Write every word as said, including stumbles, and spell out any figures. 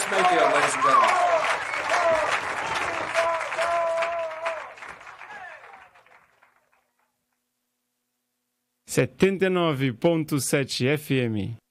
make it, ladies and gentlemen. setenta e nove ponto sete F M